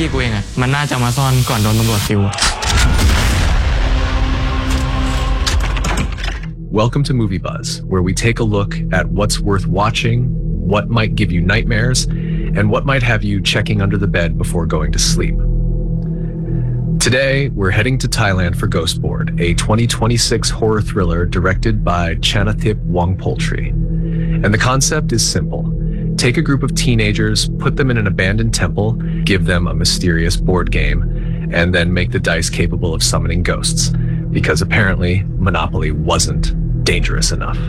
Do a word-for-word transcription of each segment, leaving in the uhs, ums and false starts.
กูเองอะมันน่าจะมาซ่อนก่อนโดนตำรวจติว Welcome to Movie Buzz, where we take a look at what's worth watching, what might give you nightmares, and what might have you checking under the bed before going to sleep. Today, we're heading to Thailand for Ghostboard, a twenty twenty-six horror thriller directed by Chanathip Wongpoltri. And the concept is simple. Take a group of teenagers, put them in an abandoned temple, give them a mysterious board game, and then make the dice capable of summoning ghosts, because apparently Monopoly wasn't dangerous enough.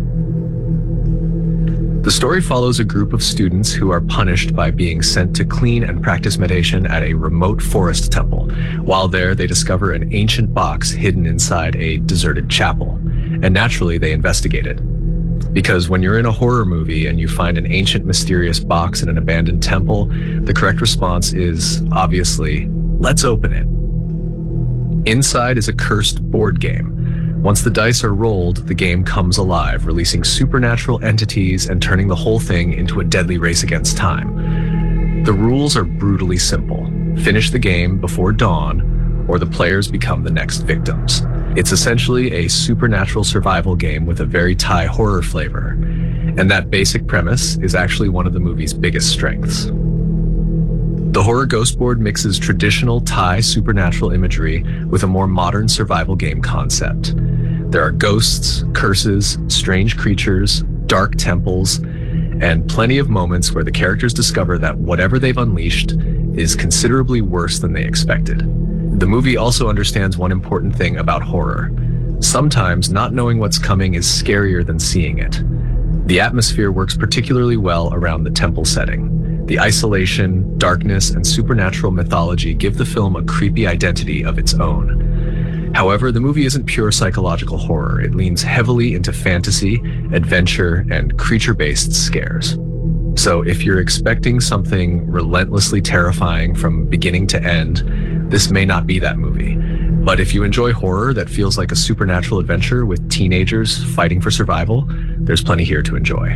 The story follows a group of students who are punished by being sent to clean and practice meditation at a remote forest temple. While there, they discover an ancient box hidden inside a deserted chapel, and naturally they investigate it. Because when you're in a horror movie and you find an ancient mysterious box in an abandoned temple, the correct response is, obviously, let's open it. Inside is a cursed board game. Once the dice are rolled, the game comes alive, releasing supernatural entities and turning the whole thing into a deadly race against time. The rules are brutally simple. Finish the game before dawn, or the players become the next victims. It's essentially a supernatural survival game with a very Thai horror flavor. And that basic premise is actually one of the movie's biggest strengths. The horror Ghostboard mixes traditional Thai supernatural imagery with a more modern survival game concept. There are ghosts, curses, strange creatures, dark temples, and plenty of moments where the characters discover that whatever they've unleashed is considerably worse than they expected. The movie also understands one important thing about horror. Sometimes not knowing what's coming is scarier than seeing it. The atmosphere works particularly well around the temple setting. The isolation, darkness, and supernatural mythology give the film a creepy identity of its own. However, the movie isn't pure psychological horror. It leans heavily into fantasy, adventure, and creature-based scares. So if you're expecting something relentlessly terrifying from beginning to end, this may not be that movie. But if you enjoy horror that feels like a supernatural adventure with teenagers fighting for survival, there's plenty here to enjoy.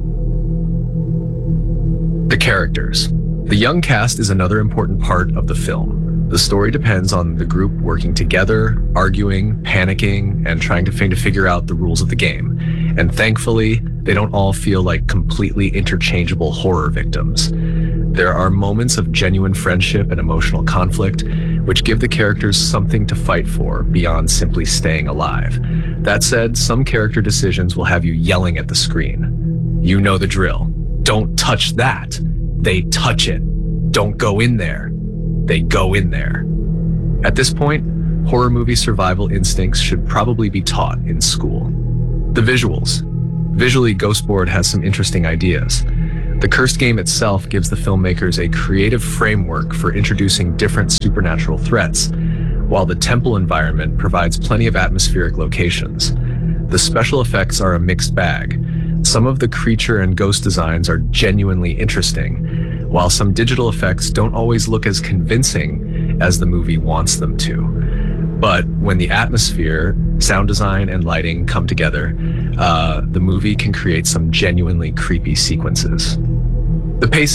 The characters. The young cast is another important part of the film. The story depends on the group working together, arguing, panicking, and trying to, to figure out the rules of the game. And thankfully, they don't all feel like completely interchangeable horror victims. There are moments of genuine friendship and emotional conflict, which give the characters something to fight for beyond simply staying alive. That said, some character decisions will have you yelling at the screen. You know the drill. Don't touch that. They touch it. Don't go in there. They go in there. At this point, horror movie survival instincts should probably be taught in school. The visuals. Visually, Ghostboard has some interesting ideas. The cursed game itself gives the filmmakers a creative framework for introducing different supernatural threats, while the temple environment provides plenty of atmospheric locations. The special effects are a mixed bag. Some of the creature and ghost designs are genuinely interesting, while some digital effects don't always look as convincing as the movie wants them to. But when the atmosphere, sound design, and lighting come together, uh, the movie can create some genuinely creepy sequences. The pace